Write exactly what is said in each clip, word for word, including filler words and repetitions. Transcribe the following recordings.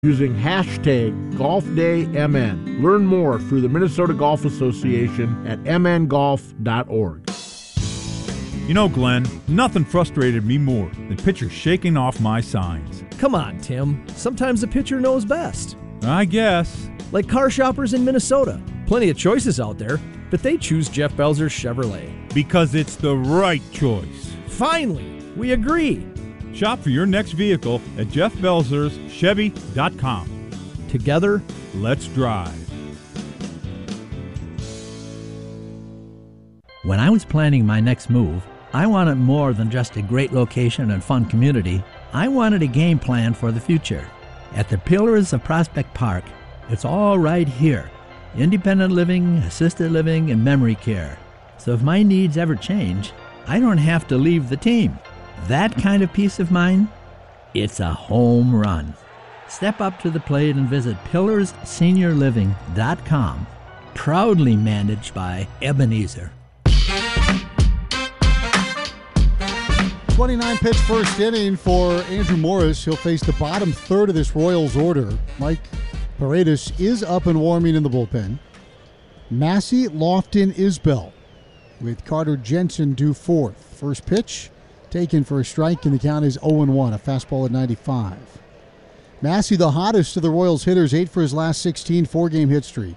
using hashtag GolfDayMN. Learn more through the Minnesota Golf Association at m n golf dot org. You know, Glenn, nothing frustrated me more than pitchers shaking off my signs. Come on, Tim. Sometimes the pitcher knows best. I guess. Like car shoppers in Minnesota. Plenty of choices out there, but they choose Jeff Belzer's Chevrolet. Because it's the right choice. Finally, we agree. Shop for your next vehicle at jeff belzers chevy dot com. Together, let's drive. When I was planning my next move, I wanted more than just a great location and fun community. I wanted a game plan for the future. At the Pillars of Prospect Park, it's all right here. Independent living, assisted living, and memory care. So if my needs ever change, I don't have to leave the team. That kind of peace of mind, it's a home run. Step up to the plate and visit pillars senior living dot com. Proudly managed by Ebenezer. twenty-nine pitch first inning for Andrew Morris. He'll face the bottom third of this Royals order. Mike Paredes is up and warming in the bullpen. Massey, Lofton, Isbell with Carter Jensen due fourth. First pitch taken for a strike, and the count is oh and one, a fastball at ninety-five. Massey, the hottest of the Royals hitters, eight for his last sixteen, four-game hit streak.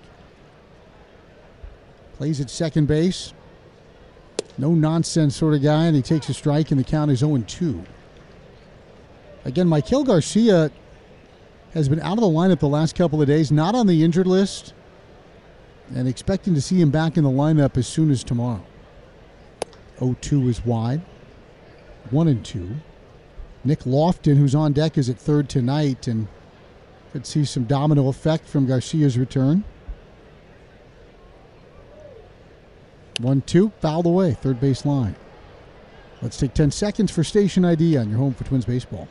Plays at second base. No-nonsense sort of guy, and he takes a strike, and the count is oh and two. Again, Michael Garcia has been out of the lineup the last couple of days, not on the injured list, and expecting to see him back in the lineup as soon as tomorrow. oh two is wide. One and two. Nick Lofton, who's on deck, is at third tonight, and could see some domino effect from Garcia's return. One, two, fouled away, third base line. Let's take ten seconds for station I D on your home for Twins baseball.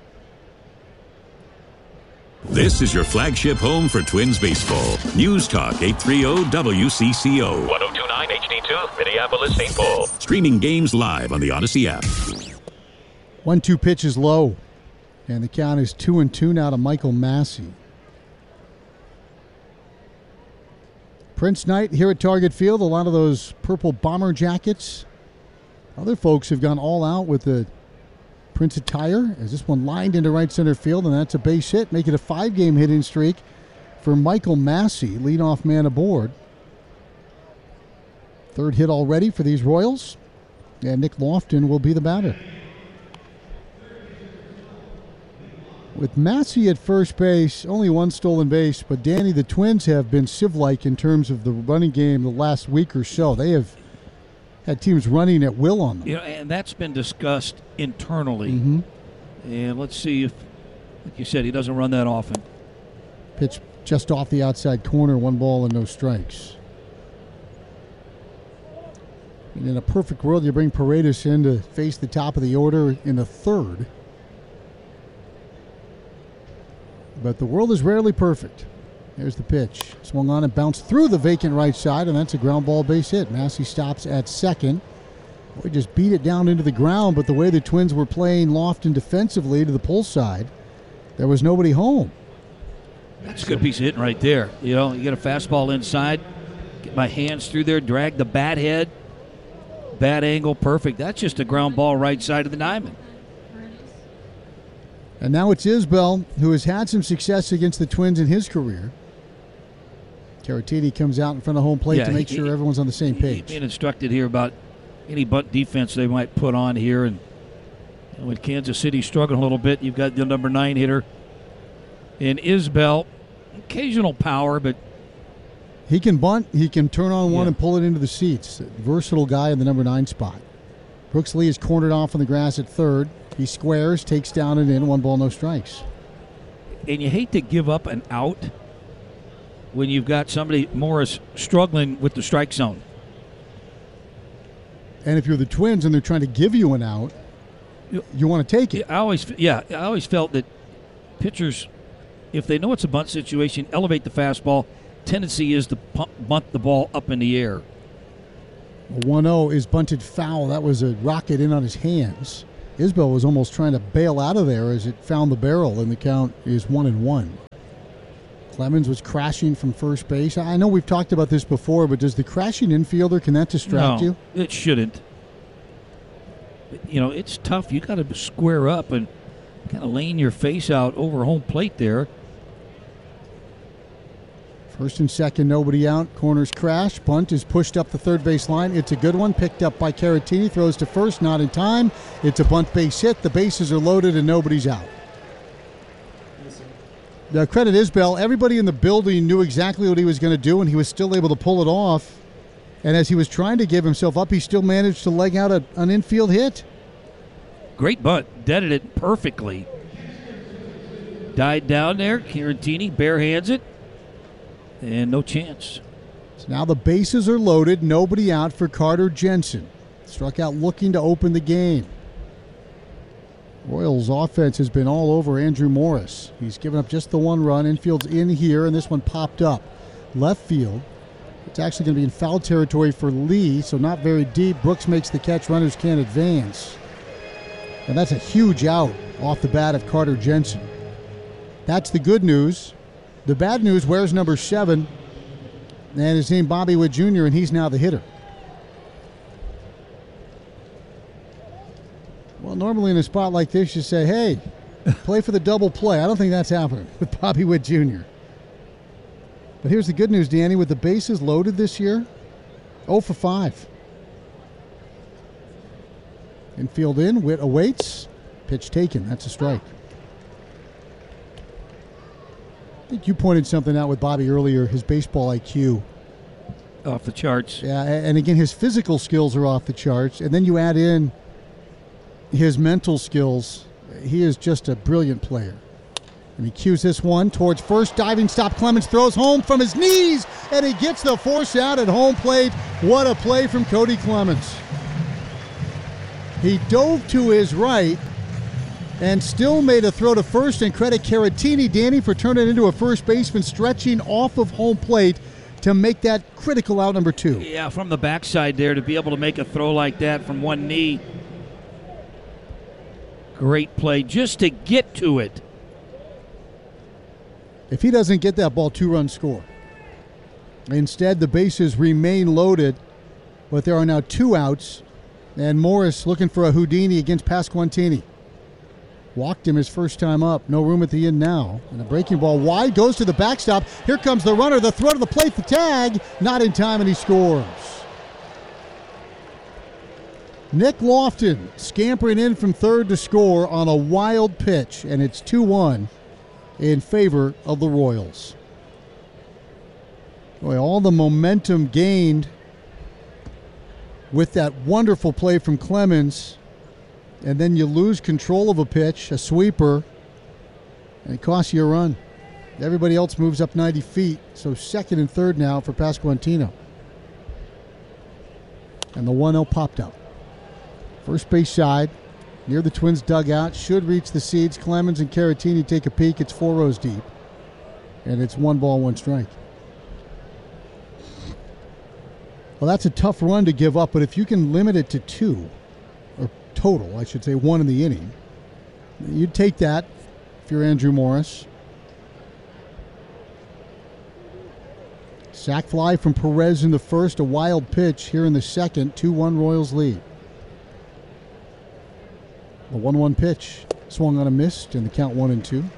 This is your flagship home for Twins baseball. News Talk eight thirty W C C O. one oh two point nine H D two, Minneapolis, Saint Paul. Streaming games live on the Odyssey app. One two pitch is low, and the count is two and two now to Michael Massey. Prince Knight here at Target Field. A lot of those purple bomber jackets. Other folks have gone all out with the Prince attire, as this one lined into right center field, and that's a base hit, make it a five-game hitting streak for Michael Massey, leadoff man aboard. Third hit already for these Royals, and Nick Lofton will be the batter. With Massey at first base, only one stolen base, but Danny, the Twins have been sieve-like in terms of the running game the last week or so. They have had teams running at will on them. You know, and that's been discussed internally. Mm-hmm. And let's see if, like you said, he doesn't run that often. Pitch just off the outside corner, one ball and no strikes. And in a perfect world, you bring Paredes in to face the top of the order in the third. But the world is rarely perfect. There's the pitch. Swung on and bounced through the vacant right side, and that's a ground ball base hit. Massey stops at second. We just beat it down into the ground, but the way the Twins were playing Lofton defensively to the pull side, there was nobody home. That's a good piece of hitting right there. You know, you get a fastball inside, get my hands through there, drag the bat head, bat angle, perfect. That's just a ground ball right side of the diamond. And now it's Isbell, who has had some success against the Twins in his career. Caratini comes out in front of home plate yeah, to make he, sure he, everyone's on the same page. Being instructed here about any bunt defense they might put on here. And you know, with Kansas City struggling a little bit, you've got the number nine hitter in Isbell. Occasional power, but he can bunt, he can turn on one yeah. and pull it into the seats. Versatile guy in the number nine spot. Brooks Lee is cornered off on the grass at third. He squares, takes down and in, one ball, no strikes. And you hate to give up an out when you've got somebody, Morris, struggling with the strike zone. And if you're the Twins and they're trying to give you an out, you, you want to take it. I always, yeah, I always felt that pitchers, if they know it's a bunt situation, elevate the fastball. Tendency is to pump, bunt the ball up in the air. one oh is bunted foul. That was a rocket in on his hands. Isbell was almost trying to bail out of there as it found the barrel, and the count is one and one. Clemens was crashing from first base. I know we've talked about this before, but does the crashing infielder, can that distract no, you? It shouldn't. You know, it's tough. You got to square up and kind of laying your face out over home plate there. First and second, nobody out. Corners crash. Bunt is pushed up the third base line. It's a good one. Picked up by Caratini. Throws to first. Not in time. It's a bunt base hit. The bases are loaded and nobody's out. Now, credit Isbell. Everybody in the building knew exactly what he was going to do, and he was still able to pull it off. And as he was trying to give himself up, he still managed to leg out a, an infield hit. Great bunt. Deaded it perfectly. Died down there. Caratini barehands it. And no chance. So now the bases are loaded. Nobody out for Carter Jensen. Struck out looking to open the game. Royals offense has been all over Andrew Morris. He's given up just the one run. Infield's in here, and this one popped up. Left field. It's actually going to be in foul territory for Lee, so not very deep. Brooks makes the catch. Runners can't advance. And that's a huge out off the bat of Carter Jensen. That's the good news. The bad news, where's number seven? And his name Bobby Witt Junior, and he's now the hitter. Well, normally in a spot like this, you say, hey, play for the double play. I don't think that's happening with Bobby Witt Junior But here's the good news, Danny. With the bases loaded this year, oh for five. Infield in, Witt awaits. Pitch taken. That's a strike. I think you pointed something out with Bobby earlier, his baseball I Q. Off the charts. Yeah, and again, his physical skills are off the charts. And then you add in his mental skills. He is just a brilliant player. And he cues this one towards first. Diving stop. Clemens throws home from his knees, and he gets the force out at home plate. What a play from Cody Clemens. He dove to his right and still made a throw to first, and credit Caratini, Danny, for turning into a first baseman stretching off of home plate to make that critical out number two. Yeah, from the backside there to be able to make a throw like that from one knee. Great play just to get to it. If he doesn't get that ball, two-run score. Instead, the bases remain loaded, but there are now two outs, and Morris looking for a Houdini against Pasquantini. Walked him his first time up. No room at the end now. And a breaking ball wide goes to the backstop. Here comes the runner. The throw to the plate. The tag. Not in time, and he scores. Nick Lofton scampering in from third to score on a wild pitch. And it's two one in favor of the Royals. Boy, all the momentum gained with that wonderful play from Clemens. And then you lose control of a pitch, a sweeper, and it costs you a run. Everybody else moves up ninety feet, so second and third now for Pasquantino. And the one oh popped up. First base side, near the Twins' dugout, should reach the seats. Clemens and Caratini take a peek. It's four rows deep, and it's one ball, one strike. Well, that's a tough run to give up, but if you can limit it to two, total, I should say, one in the inning, you'd take that if you're Andrew Morris. Sac fly from Perez in the first, a wild pitch here in the second. two one Royals lead. The one one pitch swung on a missed, and the count one and two.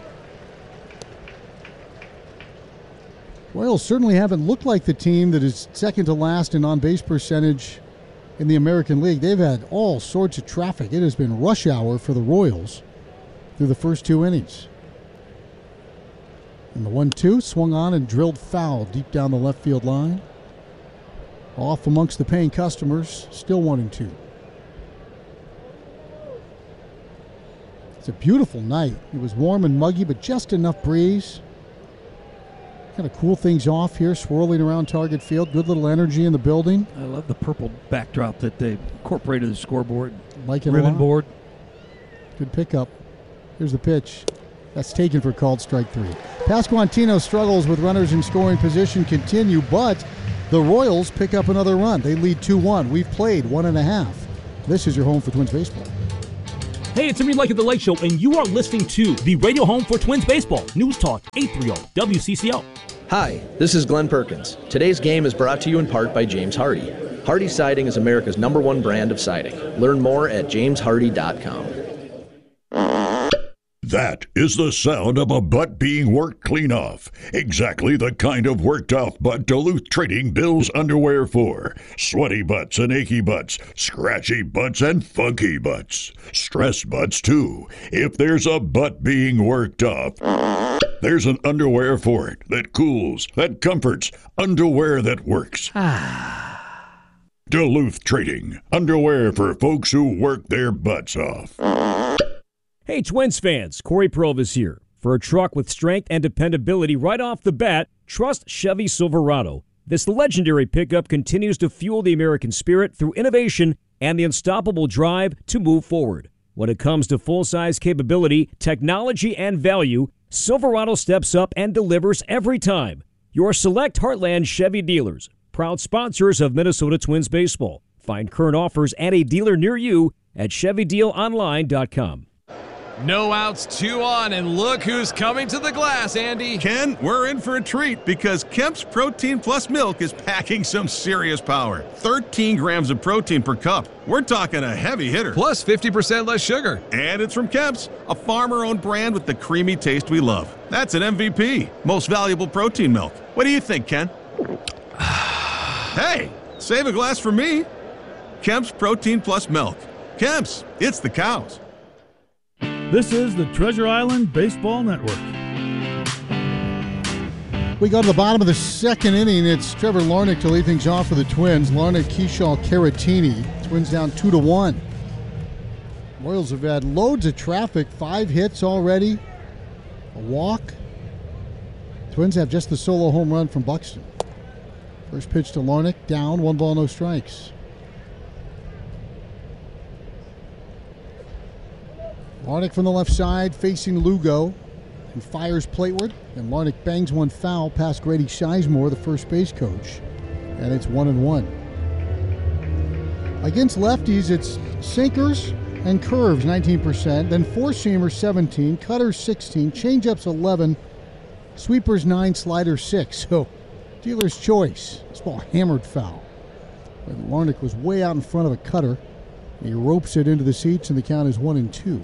Royals certainly haven't looked like the team that is second to last in on-base percentage in the American League. They've had all sorts of traffic. It has been rush hour for the Royals through the first two innings. And the one two swung on and drilled foul deep down the left field line. Off amongst the paying customers, still one and two. It's a beautiful night. It was warm and muggy, but just enough breeze. Kind of cool things off here, swirling around Target Field. Good little energy in the building. I love the purple backdrop that they incorporated the scoreboard. Like it Ribbon board. Good pickup. Here's the pitch. That's taken for called strike three. Pasquantino struggles with runners in scoring position continue, but the Royals pick up another run. They lead two one. We've played one and a half. This is your home for Twins baseball. Hey, it's Reed Lake at the Lake Show, and you are listening to the radio home for Twins baseball. News Talk eight thirty W C C O. Hi, this is Glenn Perkins. Today's game is brought to you in part by James Hardy. Hardy Siding is America's number one brand of siding. Learn more at james hardy dot com. That is the sound of a butt being worked clean off. Exactly the kind of worked off butt Duluth Trading builds underwear for. Sweaty butts and achy butts, scratchy butts and funky butts. Stressed butts too. If there's a butt being worked off, there's an underwear for it that cools, that comforts, underwear that works. Duluth Trading, underwear for folks who work their butts off. Hey, Twins fans, Corey Provis here. For a truck with strength and dependability right off the bat, trust Chevy Silverado. This legendary pickup continues to fuel the American spirit through innovation and the unstoppable drive to move forward. When it comes to full-size capability, technology, and value, Silverado steps up and delivers every time. Your select Heartland Chevy dealers, proud sponsors of Minnesota Twins baseball. Find current offers at a dealer near you at chevy deal online dot com. No outs, two on, and look who's coming to the glass, Andy. Ken, we're in for a treat because Kemp's Protein Plus Milk is packing some serious power. thirteen grams of protein per cup. We're talking a heavy hitter. Plus fifty percent less sugar. And it's from Kemp's, a farmer-owned brand with the creamy taste we love. That's an M V P, most valuable protein milk. What do you think, Ken? Hey, save a glass for me. Kemp's Protein Plus Milk. Kemp's, it's the cows. This is the Treasure Island Baseball Network. We go to the bottom of the second inning. It's Trevor Larnach to lead things off for the Twins. Larnach, Keyshaw, Caratini. Twins down two to one. Royals have had loads of traffic. Five hits already. A walk. Twins have just the solo home run from Buxton. First pitch to Larnach. Down. One ball, no strikes. Larnach from the left side facing Lugo, who fires plateward, and Larnach bangs one foul past Grady Sizemore, the first base coach, and it's one and one. Against lefties, it's sinkers and curves nineteen percent, then four-seamers seventeen, cutters sixteen, changeups eleven, sweepers nine, sliders six. So, dealer's choice. This ball hammered foul. But Larnach was way out in front of a cutter. He ropes it into the seats, and the count is one and two.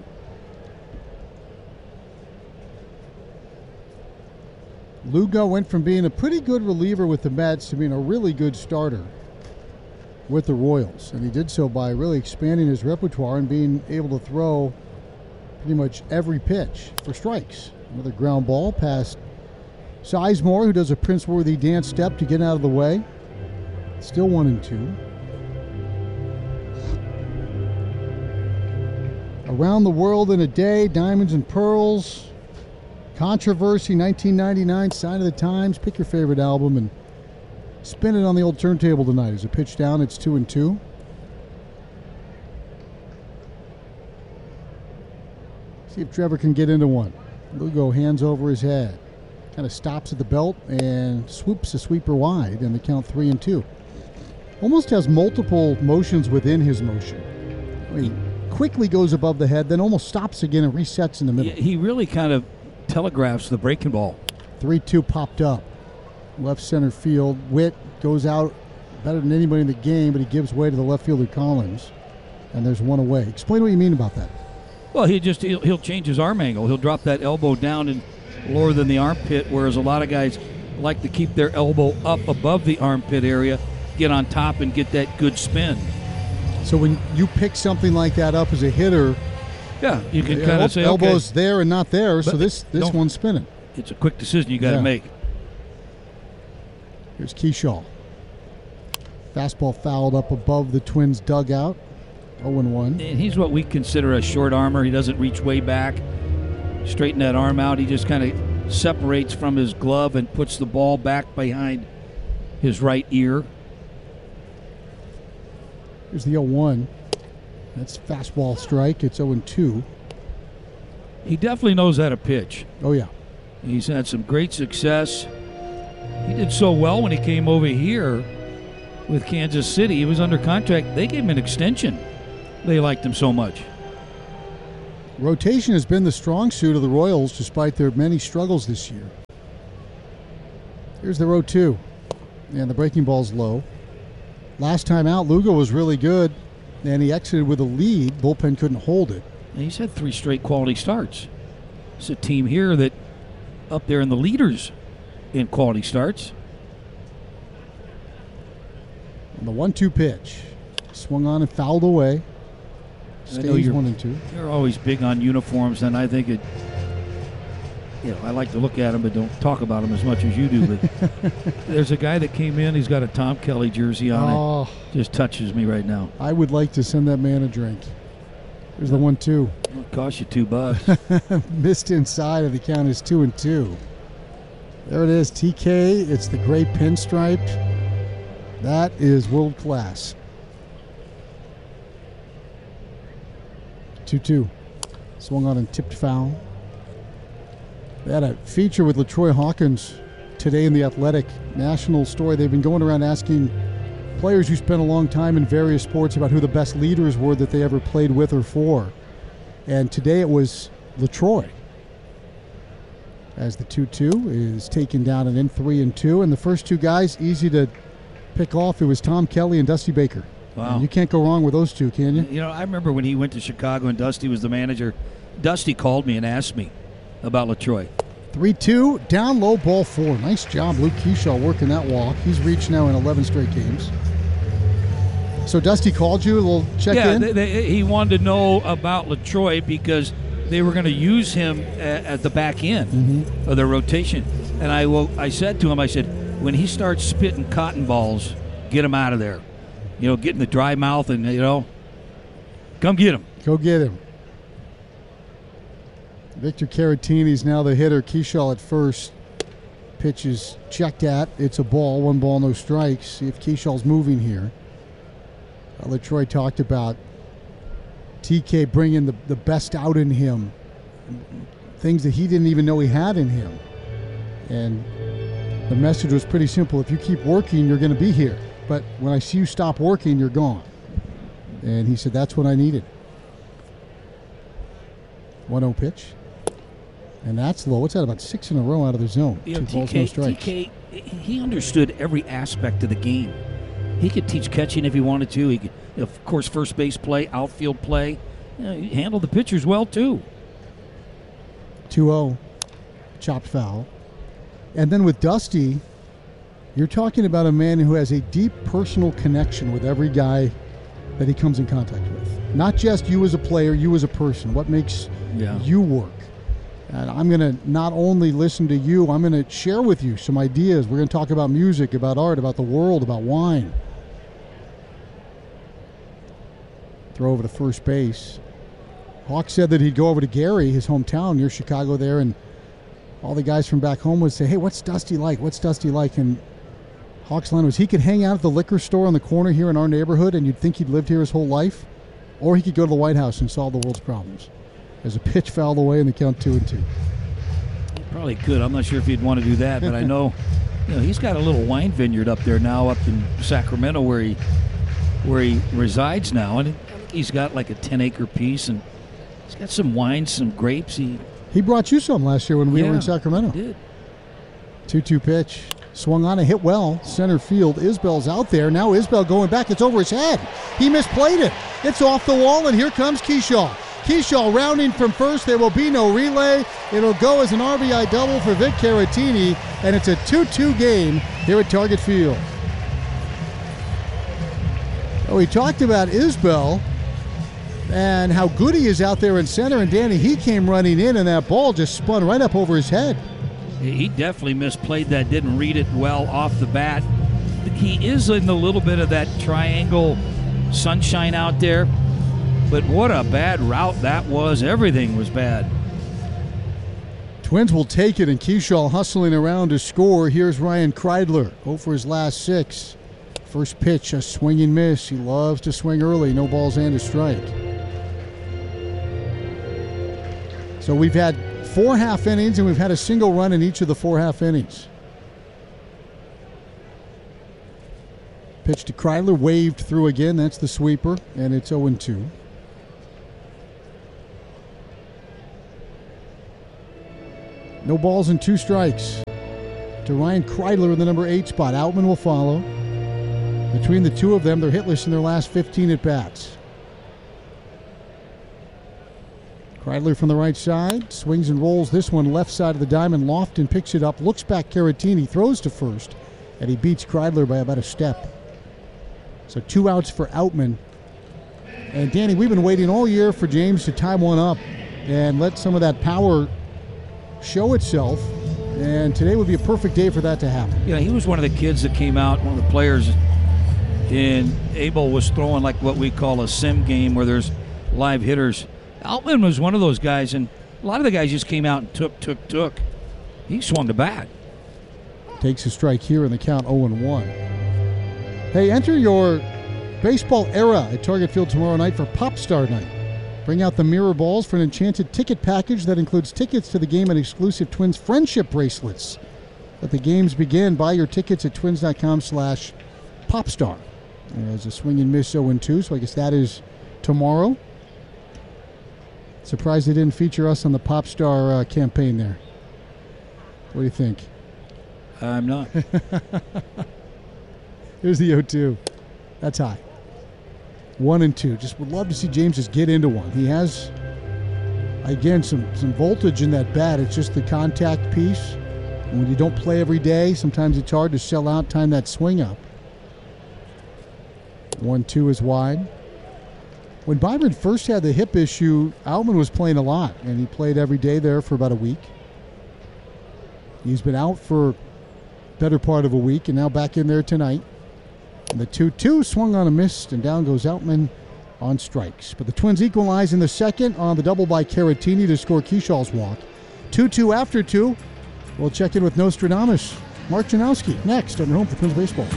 Lugo went from being a pretty good reliever with the Mets to being a really good starter with the Royals. And he did so by really expanding his repertoire and being able to throw pretty much every pitch for strikes. Another ground ball past Sizemore, who does a Prince-worthy dance step to get out of the way. Still one and two. Around the World in a Day, Diamonds and Pearls. Controversy, nineteen ninety-nine, Sign of the Times. Pick your favorite album and spin it on the old turntable tonight. As a pitch down, it's two and two. See if Trevor can get into one. Lugo hands over his head. Kind of stops at the belt and swoops a sweeper wide, and the count three and two. Almost has multiple motions within his motion. I mean, quickly goes above the head, then almost stops again and resets in the middle. He really kind of telegraphs the breaking ball. three two popped up. Left center field. Witt goes out better than anybody in the game, but he gives way to the left fielder Collins. And there's one away. Explain what you mean about that. Well, he just he'll, he'll change his arm angle. He'll drop that elbow down and lower than the armpit, whereas a lot of guys like to keep their elbow up above the armpit area, get on top and get that good spin. So when you pick something like that up as a hitter, yeah, you can kind of say, elbows okay, there and not there, so but this this one's spinning. It's a quick decision you got to yeah. make. Here's Keyshaw. Fastball fouled up above the Twins' dugout. oh and one. And he's what we consider a short armor. He doesn't reach way back, straighten that arm out. He just kind of separates from his glove and puts the ball back behind his right ear. Here's the oh one. That's fastball strike. It's oh and two. He definitely knows how to pitch. Oh, yeah. He's had some great success. He did so well when he came over here with Kansas City. He was under contract. They gave him an extension. They liked him so much. rotation has been the strong suit of the Royals despite their many struggles this year. Here's the oh two. And the breaking ball's low. Last time out, Lugo was really good, and he exited with a lead. Bullpen couldn't hold it. And he's had three straight quality starts. It's a team here that up there in the leaders in quality starts. And the one two pitch. Swung on and fouled away. Stays one and two. You're always big on uniforms, and I think it, you know, I like to look at them but don't talk about them as much as you do. But there's a guy that came in, he's got a Tom Kelly jersey on oh, it. Just touches me right now. I would like to send that man a drink. There's the one two. It'll cost you two bucks. Missed inside, and the count is two and two. There it is, T K. It's the gray pinstripe. That is world class. two two. Swung on and tipped foul. They had a feature with LaTroy Hawkins today in the Athletic. National story. They've been going around asking players who spent a long time in various sports about who the best leaders were that they ever played with or for. And today it was LaTroy. As the two two is taken down and in three and two. And the first two guys, easy to pick off. It was Tom Kelly and Dusty Baker. Wow. And you can't go wrong with those two, can you? You know, I remember when he went to Chicago and Dusty was the manager. Dusty called me and asked me about LaTroy. three two, down low, ball four. Nice job, Luke Keyshaw working that walk. He's reached now in eleven straight games. So Dusty called you, a little check yeah, in? Yeah, he wanted to know about LaTroy because they were going to use him at, at the back end mm-hmm. of their rotation. And I, well, I said to him, I said, when he starts spitting cotton balls, get him out of there. You know, get in the dry mouth and, you know, come get him. Go get him. Victor Caratini's now the hitter. Keyshaw at first. Pitch is checked at. It's a ball. One ball, no strikes. See if Keyshaw's moving here. Uh, LaTroy talked about T K bringing the, the best out in him. Things that he didn't even know he had in him. And the message was pretty simple. If you keep working, you're going to be here. But when I see you stop working, you're gone. And he said, that's what I needed. one oh pitch. And that's low. It's at about six in a row out of the zone. You know, Two T K, balls, no strikes. T K, he understood every aspect of the game. He could teach catching if he wanted to. He could, of course, first base play, outfield play. You know, he handled the pitchers well, too. two oh. Chopped foul. And then with Dusty, you're talking about a man who has a deep personal connection with every guy that he comes in contact with. Not just you as a player, you as a person. What makes yeah. you work? And I'm going to not only listen to you, I'm going to share with you some ideas. We're going to talk about music, about art, about the world, about wine. Throw over to first base. Hawk said that he'd go over to Gary, his hometown near Chicago there, and all the guys from back home would say, hey, what's Dusty like? What's Dusty like? And Hawk's line was he could hang out at the liquor store on the corner here in our neighborhood and you'd think he'd lived here his whole life, or he could go to the White House and solve the world's problems. As a pitch fouled away and the count two and two. He probably could. I'm not sure if he'd want to do that, but I know, you know, he's got a little wine vineyard up there now, up in Sacramento, where he where he resides now, and he's got like a ten acre piece, and he's got some wines, some grapes. He he brought you some last year when we yeah, were in Sacramento. He did. two two pitch. Swung on and hit well. Center field. Isbell's out there. Now Isbell going back. It's over his head. He misplayed it. It's off the wall, and here comes Keyshaw. Keyshaw rounding from first. There will be no relay. It'll go as an R B I double for Vic Caratini, and it's a two two game here at Target Field. Oh, we talked about Isbell and how good he is out there in center, and Danny, he came running in, and that ball just spun right up over his head. He definitely misplayed that, didn't read it well off the bat. He is in a little bit of that triangle sunshine out there, but what a bad route that was. Everything was bad. Twins will take it, and Keyshaw hustling around to score. Here's Ryan Kreidler, oh for his last six. First pitch, a swinging miss. He loves to swing early, no balls and a strike. So we've had four half innings, and we've had a single run in each of the four half innings. Pitch to Kreidler, waved through again. That's the sweeper, and it's oh and two. No balls and two strikes to Ryan Kreidler in the number eight spot. Outman will follow. Between the two of them, they're hitless in their last fifteen at-bats. Kreidler from the right side, swings and rolls this one left side of the diamond. Lofton picks it up, looks back. Caratini throws to first, and he beats Kreidler by about a step. So two outs for Outman. And Danny, we've been waiting all year for James to tie one up and let some of that power show itself. And today would be a perfect day for that to happen. Yeah, he was one of the kids that came out, one of the players, and Abel was throwing like what we call a sim game where there's live hitters. Outman was one of those guys, and a lot of the guys just came out and took, took, took. He swung the bat. Takes a strike here in the count, oh and one. Hey, enter your baseball era at Target Field tomorrow night for Pop Star Night. Bring out the mirror balls for an enchanted ticket package that includes tickets to the game and exclusive Twins friendship bracelets. Let the games begin. Buy your tickets at twins.com slash popstar. There's a swing and miss oh and two, so I guess that is tomorrow. Surprised they didn't feature us on the Popstar uh, campaign there. What do you think? I'm not. Here's the oh two. That's high. One and two. Just would love to see James just get into one. He has, again, some, some voltage in that bat. It's just the contact piece. And when you don't play every day, sometimes it's hard to sell out, time that swing up. One two is wide. When Byron first had the hip issue, Outman was playing a lot, and he played every day there for about a week. He's been out for better part of a week, and now back in there tonight. And the two two swung on a miss, and down goes Outman on strikes. But the Twins equalize in the second on the double by Caratini to score Keshaw's walk. two two after two. We'll check in with Nostradamus Mark Janowski next on your home for Twins Baseball.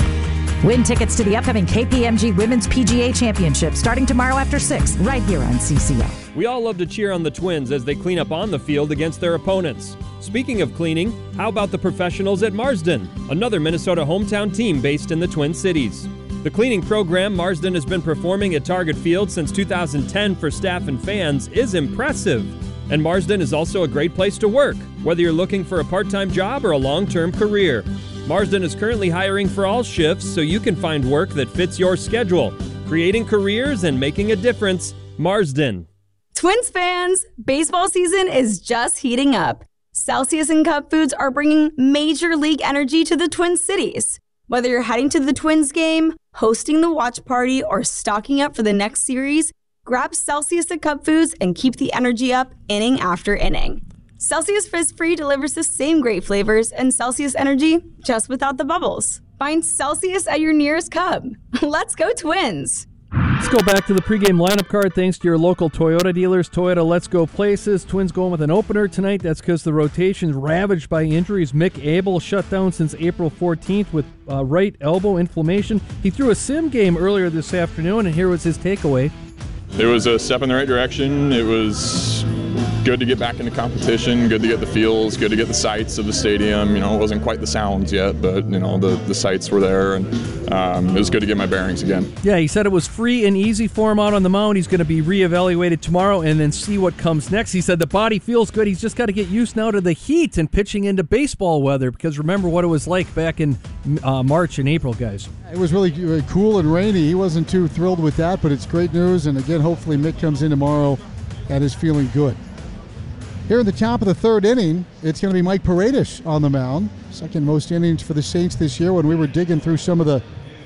Win tickets to the upcoming K P M G Women's P G A Championship starting tomorrow after six, right here on C C O. We all love to cheer on the Twins as they clean up on the field against their opponents. Speaking of cleaning, how about the professionals at Marsden, another Minnesota hometown team based in the Twin Cities? The cleaning program Marsden has been performing at Target Field since two thousand ten for staff and fans is impressive. And Marsden is also a great place to work, whether you're looking for a part-time job or a long-term career. Marsden is currently hiring for all shifts so you can find work that fits your schedule. Creating careers and making a difference. Marsden. Twins fans, baseball season is just heating up. Celsius and Cup Foods are bringing major league energy to the Twin Cities. Whether you're heading to the Twins game, hosting the watch party, or stocking up for the next series, grab Celsius and Cup Foods and keep the energy up inning after inning. Celsius Frizz-Free delivers the same great flavors and Celsius energy, just without the bubbles. Find Celsius at your nearest Cub. Let's go Twins! Let's go back to the pregame lineup card thanks to your local Toyota dealers. Toyota Let's Go Places. Twins going with an opener tonight. That's because the rotation's ravaged by injuries. Mick Abel shut down since April fourteenth with uh, right elbow inflammation. He threw a sim game earlier this afternoon, and here was his takeaway. It was a step in the right direction. It was good to get back into competition, good to get the feels, good to get the sights of the stadium. You know, it wasn't quite the sounds yet, but, you know, the, the sights were there, and um, it was good to get my bearings again. Yeah, he said it was free and easy for him out on the mound. He's going to be reevaluated tomorrow and then see what comes next. He said the body feels good. He's just got to get used now to the heat and pitching into baseball weather, because remember what it was like back in uh, March and April, guys. It was really uh, cool and rainy. He wasn't too thrilled with that, but it's great news. And again, hopefully Mick comes in tomorrow and is feeling good. Here in the top of the third inning, it's going to be Mike Paredes on the mound. Second most innings for the Saints this year. When we were digging through some of the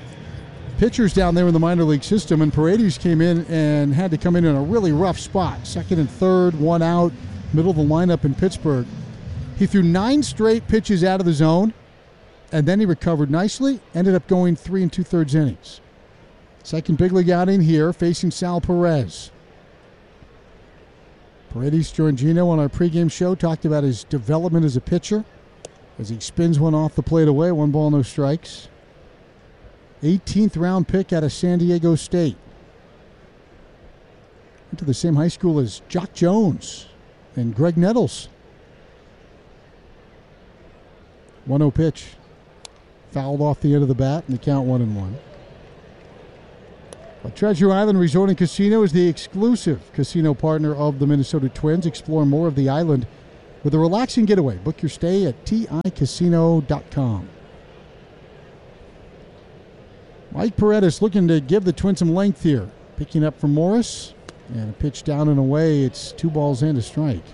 pitchers down there in the minor league system, and Paredes came in and had to come in in a really rough spot. Second and third, one out, middle of the lineup in Pittsburgh. He threw nine straight pitches out of the zone, and then he recovered nicely, ended up going three and two-thirds innings. Second big league outing here, facing Sal Perez. Paredes joined Gino on our pregame show, talked about his development as a pitcher as he spins one off the plate away, one ball, no strikes. eighteenth round pick out of San Diego State. Went to the same high school as Jock Jones and Greg Nettles. one oh pitch. Fouled off the end of the bat, and the count one and one. Well, Treasure Island Resort and Casino is the exclusive casino partner of the Minnesota Twins. Explore more of the island with a relaxing getaway. Book your stay at T I casino dot com. Mike Paredes looking to give the Twins some length here. Picking up from Morris. And a pitch down and away. It's two balls and a strike.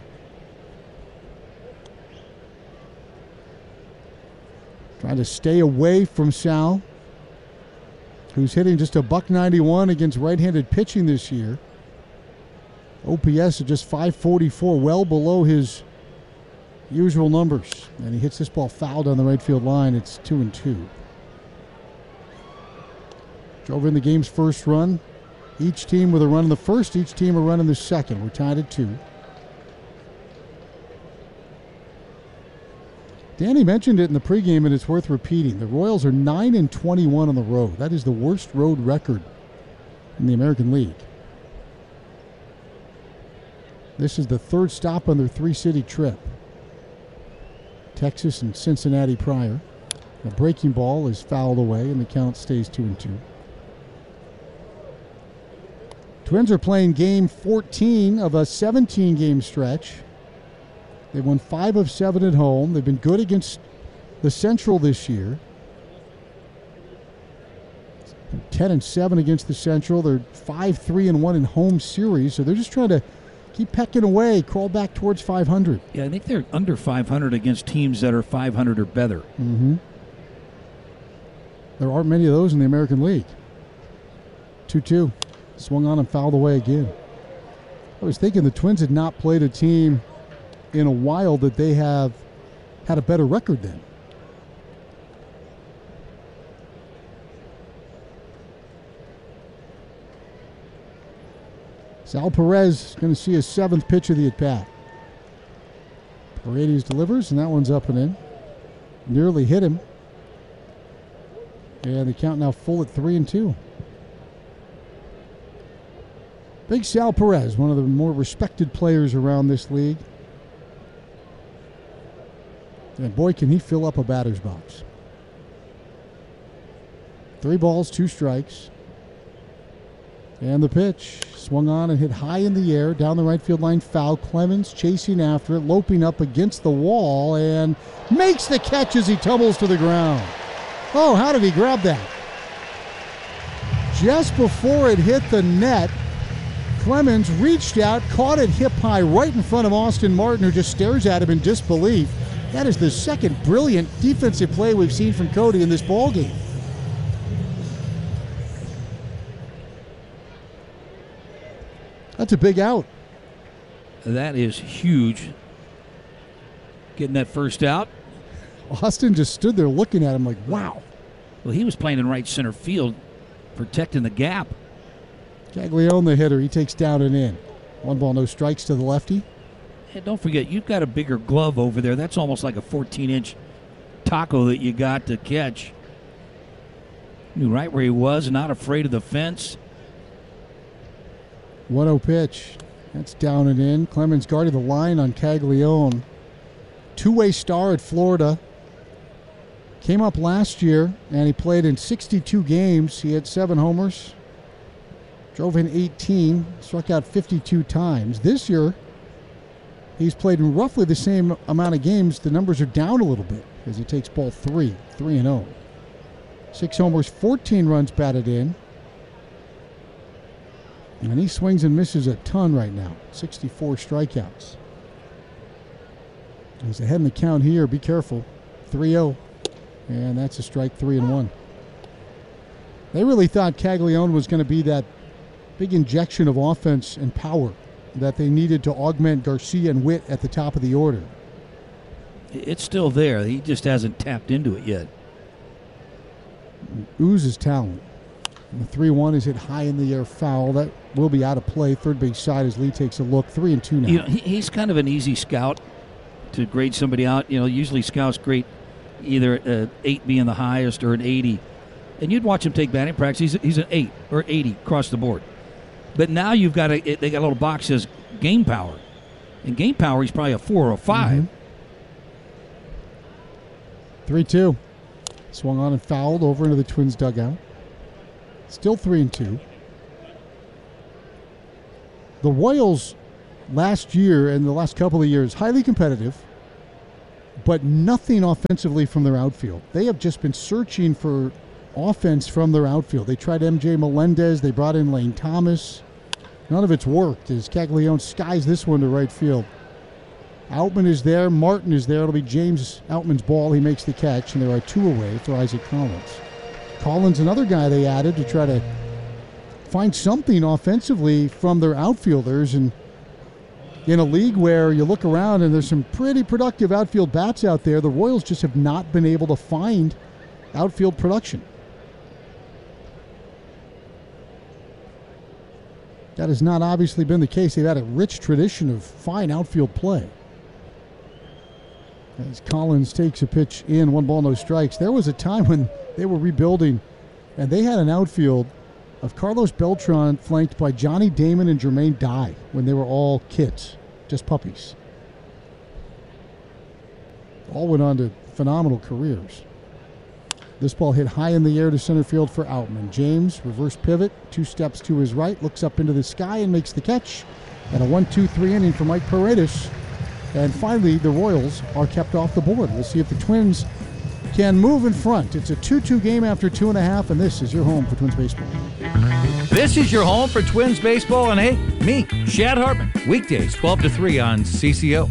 Trying to stay away from Sal, who's hitting just a buck ninety-one against right-handed pitching this year. O P S at just five forty-four, well below his usual numbers. And he hits this ball foul down the right field line. It's two and two. Drove in the game's first run. Each team with a run in the first, each team a run in the second. We're tied at two. Danny mentioned it in the pregame, and it's worth repeating. The Royals are nine and twenty-one on the road. That is the worst road record in the American League. This is the third stop on their three-city trip. Texas and Cincinnati prior. A breaking ball is fouled away, and the count stays two and two. Twins are playing game fourteen of a seventeen-game stretch. They've won five of seven at home. They've been good against the Central this year. ten and seven against the Central. They're five three and one in home series. So they're just trying to keep pecking away, crawl back towards five hundred. Yeah, I think they're under five hundred against teams that are five hundred or better. Mm-hmm. There aren't many of those in the American League. two two. Swung on and fouled away again. I was thinking the Twins had not played a team in a while that they have had a better record than. Sal Perez going to see his seventh pitch of the at-bat. Paredes delivers, and that one's up and in. Nearly hit him. And the count now full at three and two. Big Sal Perez, one of the more respected players around this league. And boy, can he fill up a batter's box. Three balls, two strikes. And the pitch swung on and hit high in the air, down the right field line, foul. Clemens chasing after it, loping up against the wall, and makes the catch as he tumbles to the ground. Oh, how did he grab that? Just before it hit the net, Clemens reached out, caught it hip high right in front of Austin Martin, who just stares at him in disbelief. That is the second brilliant defensive play we've seen from Cody in this ballgame. That's a big out. That is huge. Getting that first out. Austin just stood there looking at him like, wow. Well, he was playing in right center field, protecting the gap. Caglione, the hitter, he takes down and in. One ball, no strikes to the lefty. And don't forget, you've got a bigger glove over there. That's almost like a fourteen-inch taco that you got to catch. Knew right where he was, not afraid of the fence. one oh pitch. That's down and in. Clemens guarded the line on Caglione. Two-way star at Florida. Came up last year, and he played in sixty-two games. He had seven homers. Drove in eighteen. Struck out fifty-two times. This year, he's played in roughly the same amount of games. The numbers are down a little bit as he takes ball three, three and oh. Six homers, fourteen runs batted in. And he swings and misses a ton right now. sixty-four strikeouts. He's ahead in the count here. Be careful. three oh. And that's a strike, three and one. They really thought Caglione was going to be that big injection of offense and power that they needed to augment Garcia and Witt at the top of the order. It's still there. He just hasn't tapped into it yet. Oozes talent. And the three one is hit high in the air, foul. That will be out of play. Third base side as Lee takes a look. Three and two now. You know, he, he's kind of an easy scout to grade somebody out. You know, usually scouts grade either an eight being the highest or an eighty. And you'd watch him take batting practice. He's, he's an eight or eighty across the board. But now you've got a, they got a little box that says game power. And game power, he's probably a four or a five. Mm-hmm. three two. Swung on and fouled over into the Twins dugout. Still three and two. The Royals last year and the last couple of years, highly competitive, but nothing offensively from their outfield. They have just been searching for offense from their outfield. They tried M J Melendez. They brought in Lane Thomas. None of it's worked as Caglione skies this one to right field. Outman is there. Martin is there. It'll be James Outman's ball. He makes the catch, and there are two away for Isaac Collins. Collins, another guy they added to try to find something offensively from their outfielders. And in a league where you look around and there's some pretty productive outfield bats out there, the Royals just have not been able to find outfield production. That has not obviously been the case. They've had a rich tradition of fine outfield play. As Collins takes a pitch in, one ball, no strikes. There was a time when they were rebuilding, and they had an outfield of Carlos Beltran flanked by Johnny Damon and Jermaine Dye when they were all kids, just puppies. All went on to phenomenal careers. This ball hit high in the air to center field for Outman. James, reverse pivot, two steps to his right, looks up into the sky and makes the catch. And a one two three inning for Mike Paredes. And finally, the Royals are kept off the board. We'll see if the Twins can move in front. It's a two two game after two and a half, and this is your home for Twins baseball. This is your home for Twins baseball, and hey, me, Shad Hartman. Weekdays, twelve to three on C C O.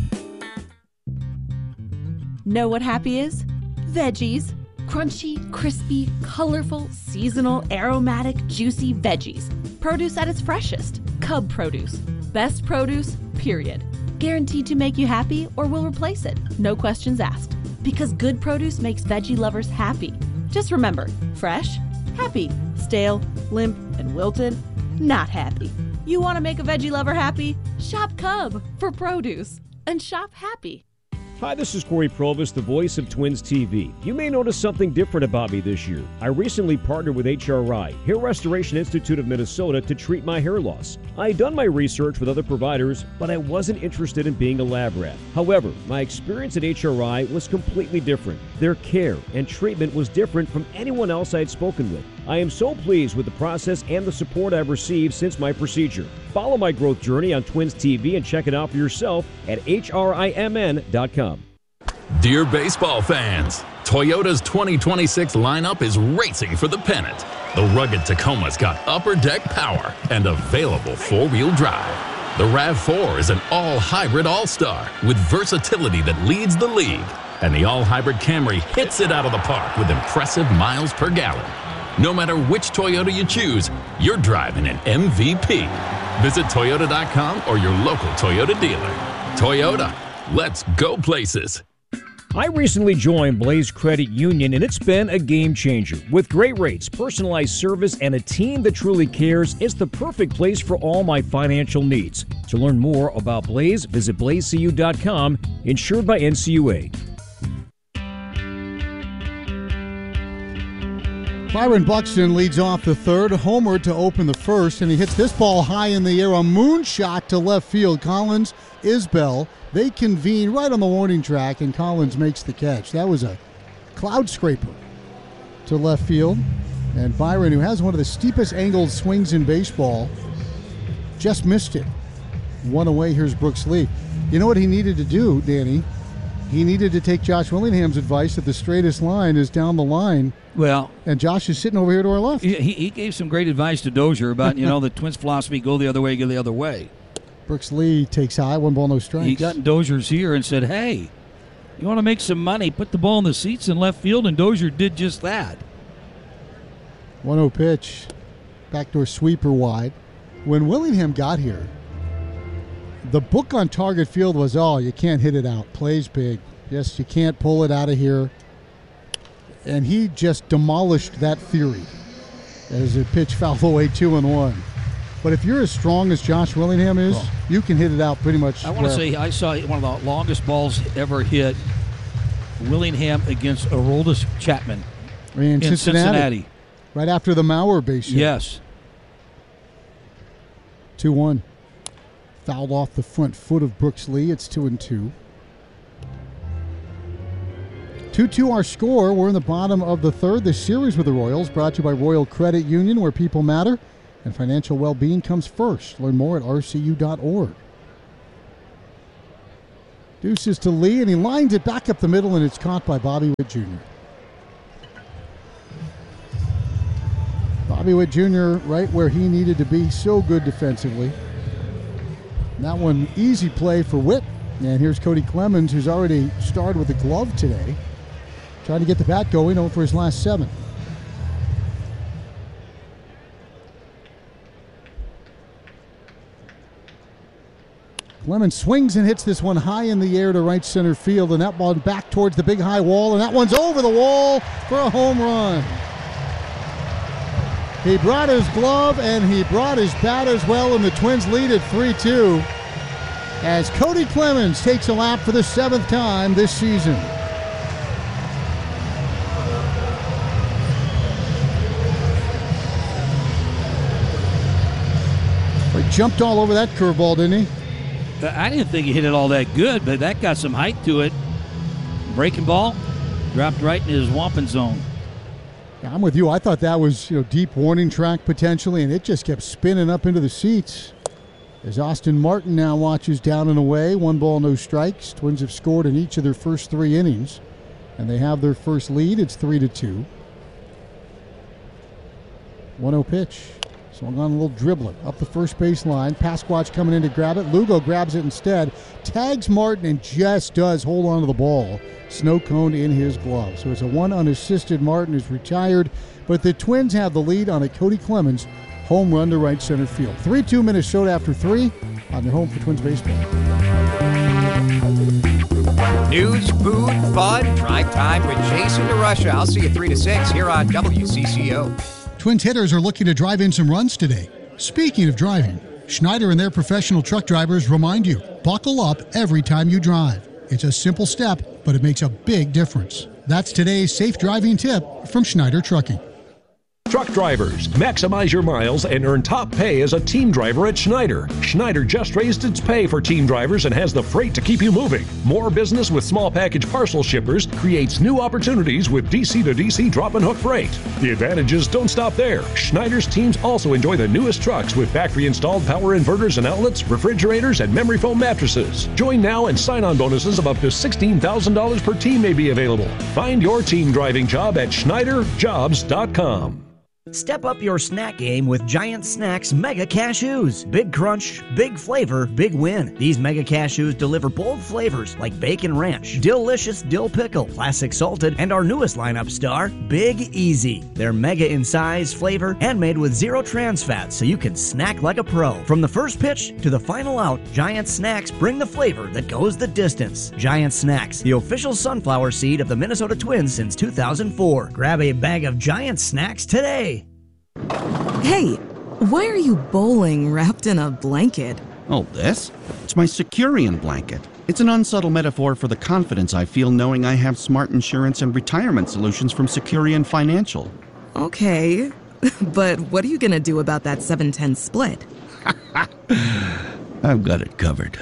Know what happy is? Veggies. Crunchy, crispy, colorful, seasonal, aromatic, juicy veggies. Produce at its freshest. Cub Produce. Best produce, period. Guaranteed to make you happy or will replace it. No questions asked. Because good produce makes veggie lovers happy. Just remember, fresh, happy. Stale, limp, and wilted, not happy. You want to make a veggie lover happy? Shop Cub for produce. And shop happy. Hi, this is Corey Provis, the voice of Twins T V. You may notice something different about me this year. I recently partnered with H R I, Hair Restoration Institute of Minnesota, to treat my hair loss. I had done my research with other providers, but I wasn't interested in being a lab rat. However, my experience at H R I was completely different. Their care and treatment was different from anyone else I had spoken with. I am so pleased with the process and the support I've received since my procedure. Follow my growth journey on Twins T V and check it out for yourself at H R I M N dot com. Dear baseball fans, Toyota's twenty twenty-six lineup is racing for the pennant. The rugged Tacoma's got upper deck power and available four-wheel drive. The RAV four is an all-hybrid all-star with versatility that leads the league. And the all-hybrid Camry hits it out of the park with impressive miles per gallon. No matter which Toyota you choose, you're driving an M V P. Visit Toyota dot com or your local Toyota dealer. Toyota, let's go places. I recently joined Blaze Credit Union, and it's been a game changer. With great rates, personalized service, and a team that truly cares, it's the perfect place for all my financial needs. To learn more about Blaze, visit blaze c u dot com, insured by N C U A. Byron Buxton leads off the third, homer to open the first, and he hits this ball high in the air, a moonshot to left field. Collins, Isbell, they convene right on the warning track, and Collins makes the catch. That was a cloud scraper to left field, and Byron, who has one of the steepest angled swings in baseball, just missed it. One away, here's Brooks Lee. You know what he needed to do, Danny? He needed to take Josh Willingham's advice that the straightest line is down the line. Well, and Josh is sitting over here to our left. He, he gave some great advice to Dozier about, you know, the Twins' philosophy, go the other way, go the other way. Brooks Lee takes high, one ball, no strikes. He got in Dozier's ear and said, hey, you want to make some money, put the ball in the seats in left field, and Dozier did just that. one oh pitch, backdoor sweeper wide. When Willingham got here, the book on Target Field was, oh, you can't hit it out. Plays big. Yes, you can't pull it out of here. And he just demolished that theory as a pitch fouled away two and one. But if you're as strong as Josh Willingham is, oh. you can hit it out pretty much. I want to say I saw one of the longest balls ever hit, Willingham against Aroldis Chapman in, in Cincinnati, Cincinnati. Right after the Mauer base hit. Yes. two one. Fouled off the front foot of Brooks Lee. It's two and two. two two our score. We're in the bottom of the third. The series with the Royals brought to you by Royal Credit Union, where people matter and financial well-being comes first. Learn more at r c u dot org. Deuces to Lee, and he lines it back up the middle, and it's caught by Bobby Witt Junior Bobby Witt Junior right where he needed to be, so good defensively. That one, easy play for Witt. And here's Cody Clemens, who's already starred with a glove today, trying to get the bat going over his last seven. Clemens swings and hits this one high in the air to right center field, and that ball back towards the big high wall, and that one's over the wall for a home run. He brought his glove and he brought his bat as well, and the Twins lead at three two as Cody Clemens takes a lap for the seventh time this season. He jumped all over that curveball, didn't he? I didn't think he hit it all that good, but that got some height to it. Breaking ball, dropped right in his wampin zone. Yeah, I'm with you. I thought that was, you know, deep warning track potentially, and it just kept spinning up into the seats. As Austin Martin now watches down and away, one ball, no strikes. Twins have scored in each of their first three innings, and they have their first lead. It's three to two. one oh pitch. Swung on a little dribbler up the first base line. Pasquatch coming in to grab it. Lugo grabs it instead. Tags Martin and just does hold on to the ball. Snow cone in his glove. So it's a one unassisted. Martin is retired. But the Twins have the lead on a Cody Clemens home run to right center field. three two Minnesota after three on their home for Twins baseball. News, food, fun, drive time with Jason DeRusha. I'll see you three to six here on W C C O. Twins hitters are looking to drive in some runs today. Speaking of driving, Schneider and their professional truck drivers remind you, buckle up every time you drive. It's a simple step, but it makes a big difference. That's today's safe driving tip from Schneider Trucking. Truck drivers, maximize your miles and earn top pay as a team driver at Schneider. Schneider just raised its pay for team drivers and has the freight to keep you moving. More business with small package parcel shippers creates new opportunities with D C to D C drop and hook freight. The advantages don't stop there. Schneider's teams also enjoy the newest trucks with factory-installed power inverters and outlets, refrigerators, and memory foam mattresses. Join now and sign-on bonuses of up to sixteen thousand dollars per team may be available. Find your team driving job at Schneider Jobs dot com. Step up your snack game with Giant Snacks Mega Cashews. Big crunch, big flavor, big win. These Mega Cashews deliver bold flavors like bacon ranch, delicious dill pickle, classic salted, and our newest lineup star, Big Easy. They're mega in size, flavor, and made with zero trans fat, so you can snack like a pro. From the first pitch to the final out, Giant Snacks bring the flavor that goes the distance. Giant Snacks, the official sunflower seed of the Minnesota Twins since two thousand four. Grab a bag of Giant Snacks today. Hey, why are you bowling wrapped in a blanket? Oh, this? It's my Securian blanket. It's an unsubtle metaphor for the confidence I feel knowing I have smart insurance and retirement solutions from Securian Financial. Okay, but what are you going to do about that seven ten split? I've got it covered.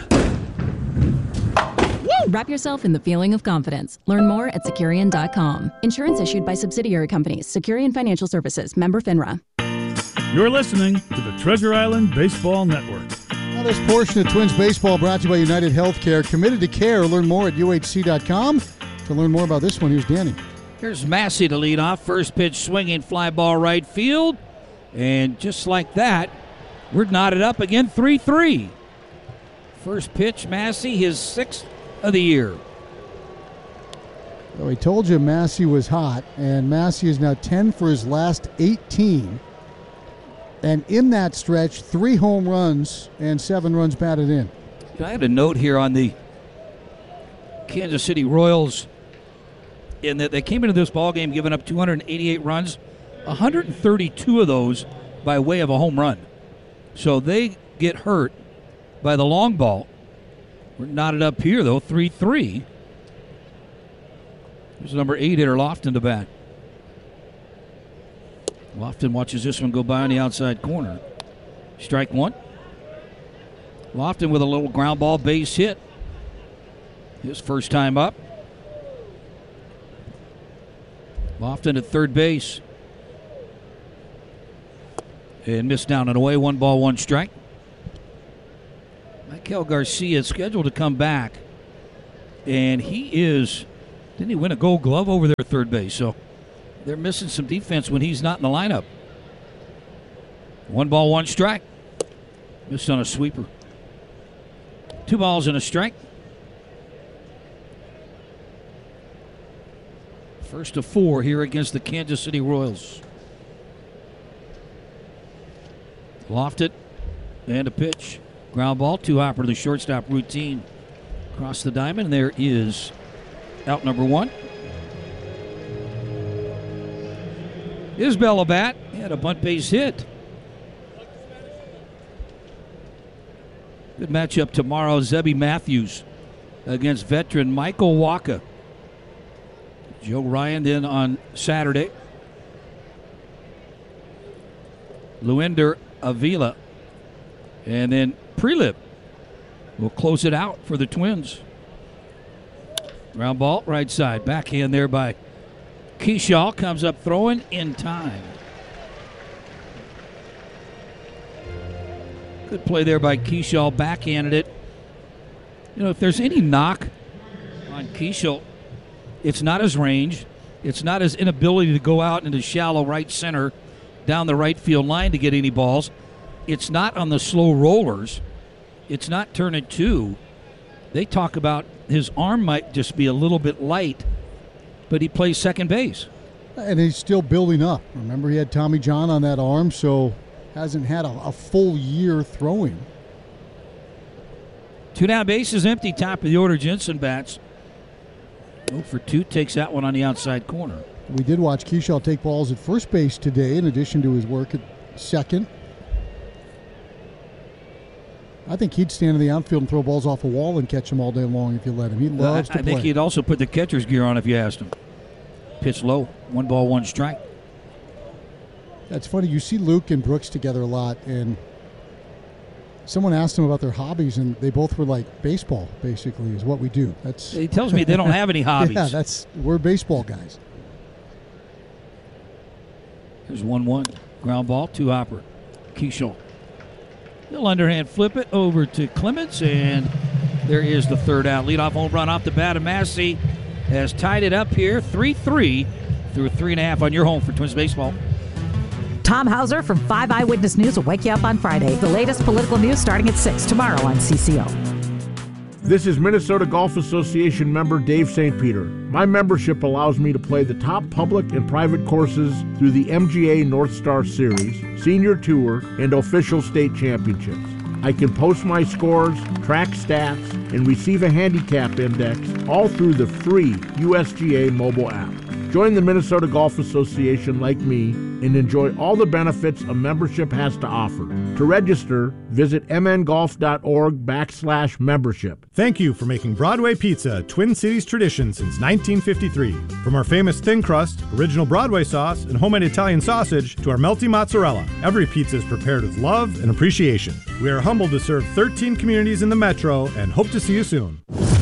Wrap yourself in the feeling of confidence. Learn more at Securian dot com. Insurance issued by subsidiary companies. Securian Financial Services. Member FINRA. You're listening to the Treasure Island Baseball Network. Now this portion of Twins Baseball brought to you by United Healthcare. Committed to care. Learn more at U H C dot com. To learn more about this one, here's Danny. Here's Massey to lead off. First pitch swinging, fly ball right field. And just like that, we're knotted up again, three three. First pitch, Massey, his sixth of the year. Well, we told you Massey was hot, and Massey is now ten for his last eighteen. And in that stretch, three home runs and seven runs batted in. I had a note here on the Kansas City Royals in that they came into this ballgame giving up two hundred eighty-eight runs, one hundred thirty-two of those by way of a home run. So they get hurt by the long ball. We're knotted up here, though, three three. There's number eight hitter, Lofton, to bat. Lofton watches this one go by on the outside corner. Strike one. Lofton with a little ground ball base hit. His first time up. Lofton at third base. And missed down and away. One ball, one strike. Michael Garcia is scheduled to come back And he is, didn't he win a gold glove over there at third base? So they're missing some defense when he's not in the lineup. One ball, one strike. Missed on a sweeper. Two balls and a strike. First of four here against the Kansas City Royals. Lofted and a pitch. Ground ball, two hopper to the shortstop routine. Across the diamond, there is out number one. Isbell a bat. He had a bunt base hit. Good matchup tomorrow. Zebby Matthews against veteran Michael Wacha. Joe Ryan in on Saturday. Luinder Avila. And then Prelip will close it out for the Twins. Ground ball, right side. Backhand there by Keyshaw. Comes up throwing in time. Good play there by Keyshaw. Backhanded it. You know, if there's any knock on Keyshaw, it's not his range. It's not his inability to go out into shallow right center down the right field line to get any balls. It's not on the slow rollers. It's not turning two. They talk about his arm might just be a little bit light, but he plays second base. And he's still building up. Remember, he had Tommy John on that arm, so hasn't had a, a full year throwing. Two down, bases empty, top of the order. Jensen bats. oh for two, takes that one on the outside corner. We did watch Keyshaw take balls at first base today, in addition to his work at second. I think he'd stand in the outfield and throw balls off a wall and catch them all day long if you let him. He loves uh, I, to I play. think he'd also put the catcher's gear on if you asked him. Pitch low, one ball, one strike. That's funny. You see Luke and Brooks together a lot, and someone asked them about their hobbies, and they both were like, baseball, basically, is what we do. That's. He tells me they don't have any hobbies. Yeah, that's we're baseball guys. Here's one one. Ground ball, two hopper. Keyshaw. He'll underhand flip it over to Clemens, and there is the third out. Leadoff home run off the bat of Massey has tied it up here, three three through three and a half on your home for Twins baseball. Tom Hauser from five Eyewitness News will wake you up on Friday. The latest political news starting at six tomorrow on C C O. This is Minnesota Golf Association member Dave Saint Peter. My membership allows me to play the top public and private courses through the M G A North Star Series, Senior Tour, and official state championships. I can post my scores, track stats, and receive a handicap index all through the free U S G A mobile app. Join the Minnesota Golf Association like me and enjoy all the benefits a membership has to offer. To register, visit mngolf.org backslash membership. Thank you for making Broadway Pizza a Twin Cities tradition since nineteen fifty-three. From our famous thin crust, original Broadway sauce, and homemade Italian sausage to our melty mozzarella, every pizza is prepared with love and appreciation. We are humbled to serve thirteen communities in the metro and hope to see you soon.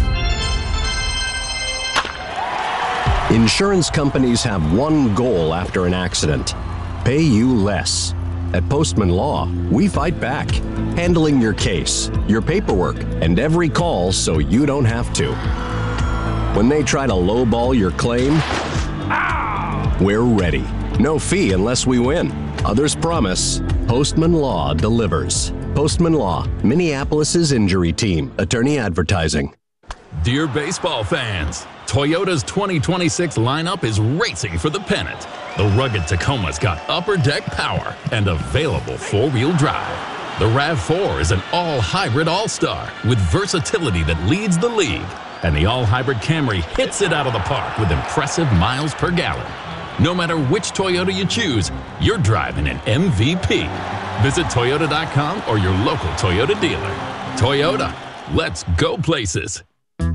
Insurance companies have one goal after an accident: pay you less. At Postman Law, we fight back, handling your case, your paperwork, and every call so you don't have to. When they try to lowball your claim, we're ready. No fee unless we win. Others promise. Postman Law delivers. Postman Law, Minneapolis's injury team. Attorney advertising. Dear baseball fans, Toyota's twenty twenty-six lineup is racing for the pennant. The rugged Tacoma's got upper deck power and available four-wheel drive. The RAV four is an all-hybrid all-star with versatility that leads the league. And the all-hybrid Camry hits it out of the park with impressive miles per gallon. No matter which Toyota you choose, you're driving an M V P. Visit Toyota dot com or your local Toyota dealer. Toyota, let's go places.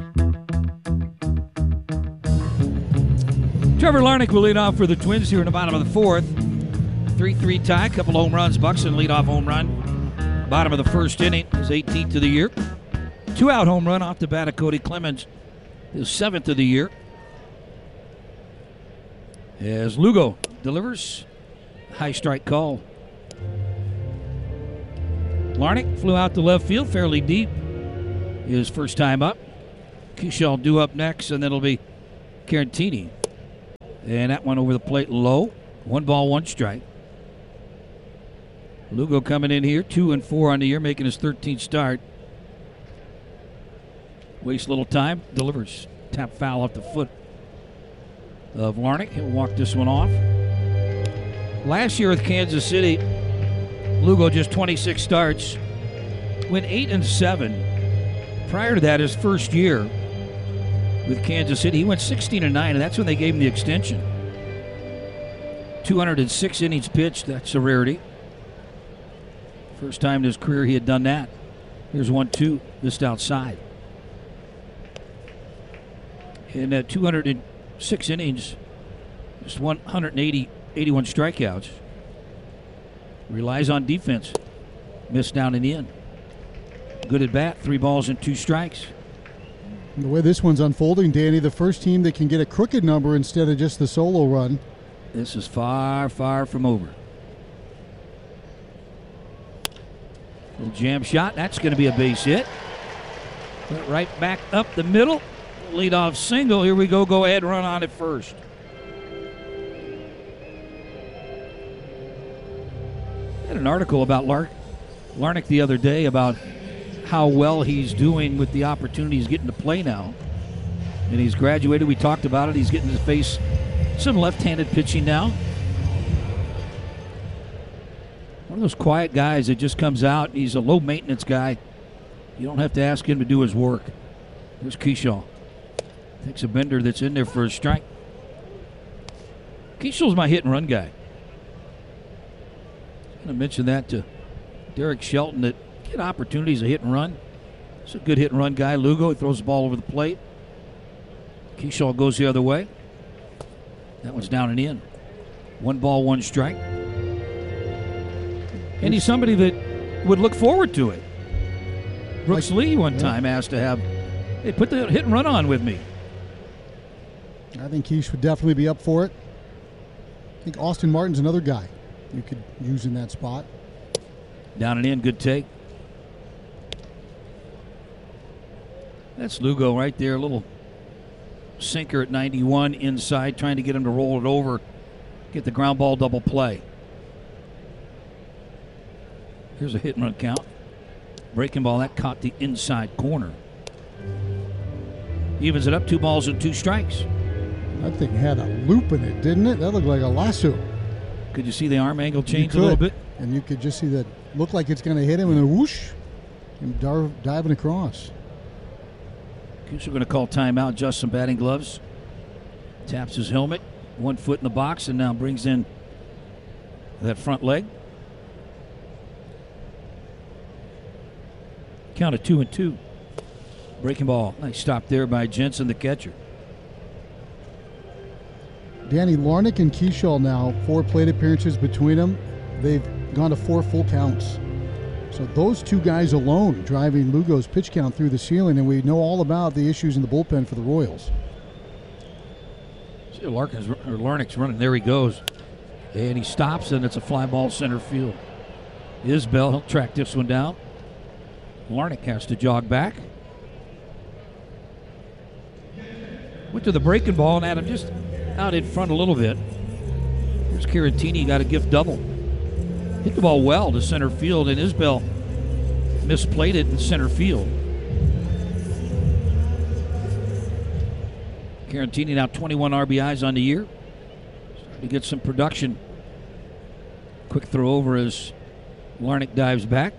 Trevor Larnach will lead off for the Twins here in the bottom of the fourth. three three tie, couple home runs. Buxton lead off home run. Bottom of the first inning, his eighteenth of the year. Two out home run off the bat of Cody Clemens, his seventh of the year. As Lugo delivers, high strike call. Larnach flew out to left field fairly deep his first time up. Keyshaw due up next, and then it'll be Carantini. And that one over the plate low. One ball, one strike. Lugo coming in here, two and four on the year, making his thirteenth start. Wastes a little time, delivers. Tap foul off the foot of Larnach. He'll walk this one off. Last year with Kansas City, Lugo just twenty-six starts, went eight and seven. Prior to that, his first year with Kansas City, he went sixteen and nine, and that's when they gave him the extension. two hundred six innings pitched, that's a rarity. First time in his career he had done that. Here's one two, just outside. In uh, two hundred six innings, just one hundred eighty, eighty-one strikeouts. Relies on defense. Missed down and in. Good at bat, three balls and two strikes. The way this one's unfolding, Danny, the first team that can get a crooked number instead of just the solo run. This is far, far from over. Little jam shot. That's going to be a base hit. Put right back up the middle. Leadoff single. Here we go. Go ahead, run on it first. I had an article about Lark, Larnach the other day about how well he's doing with the opportunity he's getting to play now. And he's graduated. We talked about it. He's getting to face some left-handed pitching now. One of those quiet guys that just comes out. He's a low-maintenance guy. You don't have to ask him to do his work. There's Keyshaw. Takes a bender that's in there for a strike. Keyshaw's my hit-and-run guy. I'm going to mention that to Derek Shelton, that get opportunities to hit and run. He's a good hit-and-run guy. Lugo, he throws the ball over the plate. Keyshaw goes the other way. That one's down and in. One ball, one strike. And he's somebody that would look forward to it. Brooks Lee one yeah. time asked to have, hey, put the hit and run on with me. I think Keish would definitely be up for it. I think Austin Martin's another guy you could use in that spot. Down and in, good take. That's Lugo right there, a little sinker at ninety-one inside, trying to get him to roll it over, get the ground ball double play. Here's a hit and run count. Breaking ball, that caught the inside corner. Evens it up, two balls and two strikes. That thing had a loop in it, didn't it? That looked like a lasso. Could you see the arm angle change a little bit? And you could just see that look like it's going to hit him, and then whoosh, and dar- diving across. We're going to call timeout, adjust some batting gloves. Taps his helmet, one foot in the box, and now brings in that front leg. Count of two and two. Breaking ball. Nice stop there by Jensen, the catcher. Danny, Larnach and Keyshaw now, four plate appearances between them. They've gone to four full counts. So those two guys alone driving Lugo's pitch count through the ceiling, and we know all about the issues in the bullpen for the Royals. See, Larkin's, or Larnach's running. There he goes. And he stops, and it's a fly ball center field. Isbell, he'll track this one down. Larnach has to jog back. Went to the breaking ball, and Adam just out in front a little bit. Here's Carantini, got a gift double. Hit the ball well to center field, and Isbell misplayed it in center field. Carantini now twenty-one R B Is on the year. Starting to get some production. Quick throw over as Larnach dives back.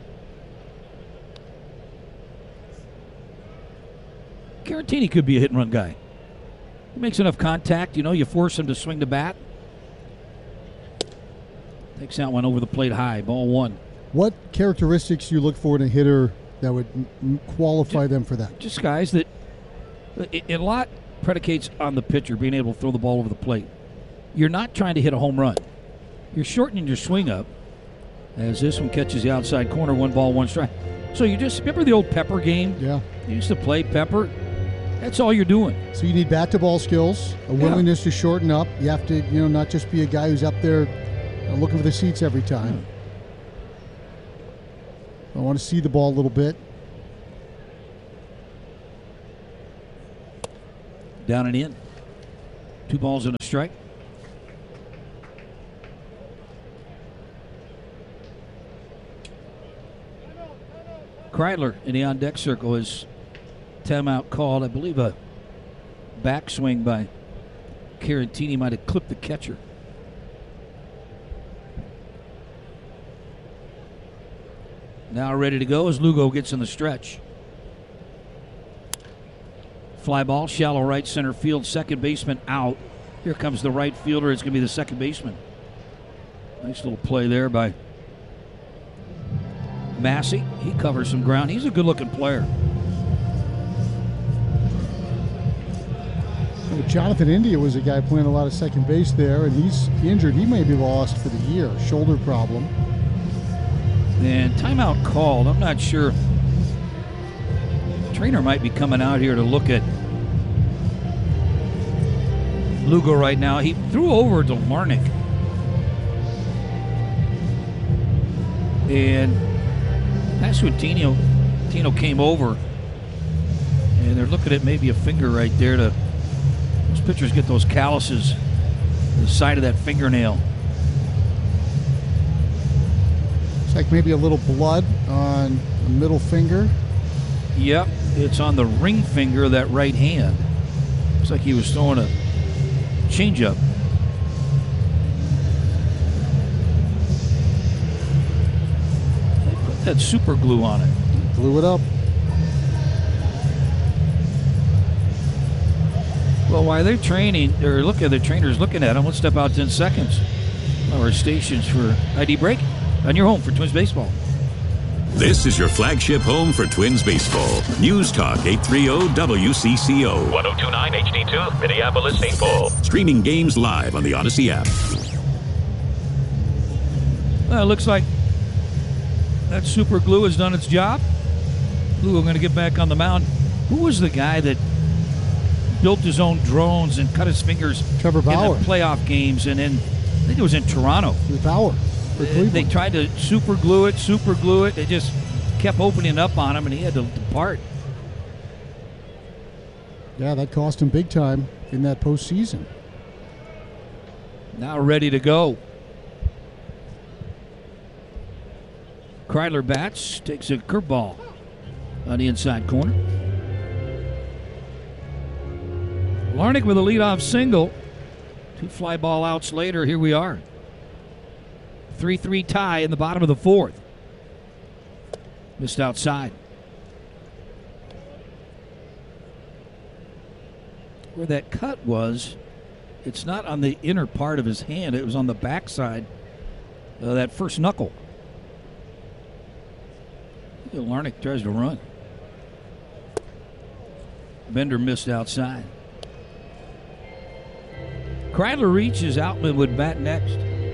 Carantini could be a hit-and-run guy. He makes enough contact, you know, you force him to swing the bat. Takes that one over the plate high, ball one. What characteristics do you look for in a hitter that would m- qualify just, them for that? Just guys that, it, a lot predicates on the pitcher being able to throw the ball over the plate. You're not trying to hit a home run. You're shortening your swing up as this one catches the outside corner, one ball, one strike. So you just, remember the old Pepper game? Yeah. You used to play Pepper. That's all you're doing. So you need bat-to-ball skills, a willingness yeah. to shorten up. You have to, you know, not just be a guy who's up there uh, looking for the seats every time. I want to see the ball a little bit. Down and in. Two balls and a strike. Kreidler in the on-deck circle is timeout called. I believe a backswing by Carantini might have clipped the catcher. Now ready to go as Lugo gets in the stretch. Fly ball, shallow right center field, second baseman out. Here comes the right fielder. It's going to be the second baseman. Nice little play there by Massey. He covers some ground. He's a good-looking player. Well, Jonathan India was a guy playing a lot of second base there, and he's injured. He may be lost for the year. Shoulder problem. And timeout called. I'm not sure. Trainer might be coming out here to look at Lugo right now. He threw over to Larnick. And that's when Tino, Tino came over. And they're looking at maybe a finger right there. To Those pitchers get those calluses on the side of that fingernail. It's like maybe a little blood on the middle finger. Yep, it's on the ring finger of that right hand. Looks like he was throwing a changeup. They put that super glue on it. Glue it up. Well, while they're training, or look at the trainers looking at him, let's step out ten seconds. Our stations for I D break on your home for Twins Baseball. This is your flagship home for Twins Baseball. News Talk eight thirty W C C O. one oh two point nine H D two, Minneapolis, Saint Paul. Streaming games live on the Odyssey app. Well, it looks like that super glue has done its job. Glue, I'm going to get back on the mound. Who was the guy that built his own drones and cut his fingers Trevor Bauer. in the playoff games? And then I think it was in Toronto. With Bauer. They, they tried to super glue it, super glue it. It just kept opening up on him, and he had to depart. Yeah, that cost him big time in that postseason. Now ready to go. Kreidler bats, takes a curveball on the inside corner. Larnick with a leadoff single. Two fly ball outs later, here we are. three three tie in the bottom of the fourth. Missed outside. Where that cut was, it's not on the inner part of his hand. It was on the backside of that first knuckle. Larnick tries to run. Bender missed outside. Kreidler reaches. Outman would bat next.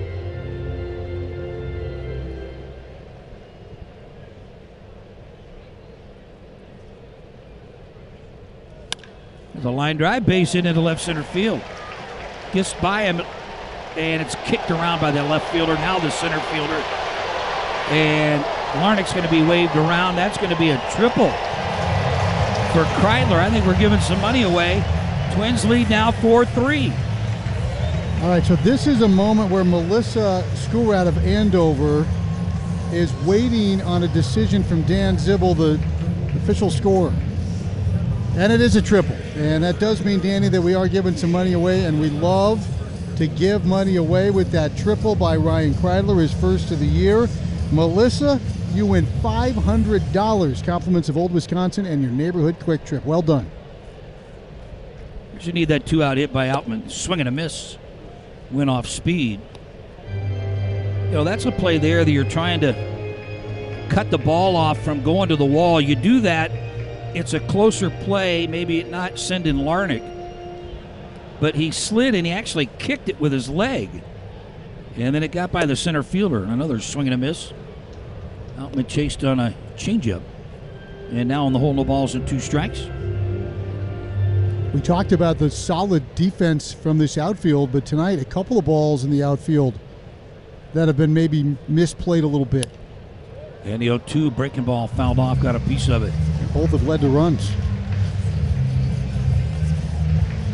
There's a line drive, base hit into left center field. Gets by him, and it's kicked around by the left fielder. Now the center fielder. And Larnick's going to be waved around. That's going to be a triple for Kreidler. I think we're giving some money away. Twins lead now four three. All right, so this is a moment where Melissa Schoolrat of Andover is waiting on a decision from Dan Zibel, the official scorer. And it is a triple. And that does mean, Danny, that we are giving some money away, and we love to give money away with that triple by Ryan Kreidler, his first of the year. Melissa, you win five hundred dollars. Compliments of Old Wisconsin and your neighborhood Quick Trip. Well done. You need that two-out hit by Outman. Swing and a miss. Went off speed. You know, that's a play there that you're trying to cut the ball off from going to the wall. You do that, it's a closer play, maybe not sending Larnick. But he slid and he actually kicked it with his leg. And then it got by the center fielder. Another swing and a miss. Outman chased on a changeup. And now on the hole, no balls and two strikes. We talked about the solid defense from this outfield, but tonight a couple of balls in the outfield that have been maybe misplayed a little bit. And the oh two breaking ball fouled off, got a piece of it. And both have led to runs.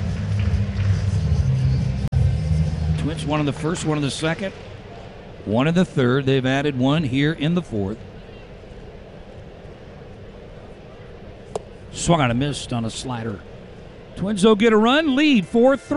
Twins one in the first, one in the second, one in the third. They've added one here in the fourth. Swung on a missed on a slider. Twins, though, get a run, lead four three.